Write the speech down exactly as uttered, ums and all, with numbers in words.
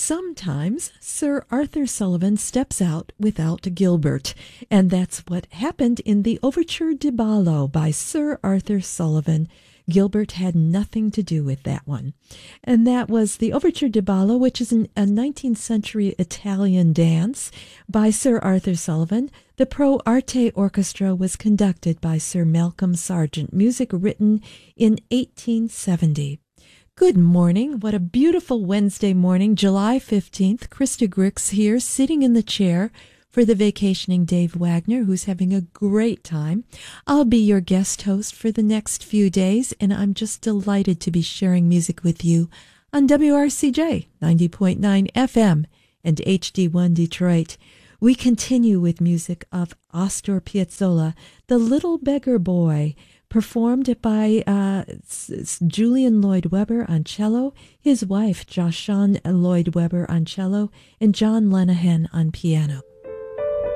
Sometimes Sir Arthur Sullivan steps out without Gilbert, and that's what happened in the Overture di Ballo by Sir Arthur Sullivan. Gilbert had nothing to do with that one. And that was the Overture di Ballo, which is an, a nineteenth century Italian dance by Sir Arthur Sullivan. The Pro Arte Orchestra was conducted by Sir Malcolm Sargent. Music written in eighteen seventy. Good morning. What a beautiful Wednesday morning, July fifteenth. Krista Grix here, sitting in the chair for the vacationing Dave Wagner, who's having a great time. I'll be your guest host for the next few days, and I'm just delighted to be sharing music with you on W R C J ninety point nine F M and H D one Detroit. We continue with music of Astor Piazzolla, The Little Beggar Boy, performed by uh, Julian Lloyd Webber on cello, his wife Joshan Lloyd Webber on cello, and John Lenihan on piano.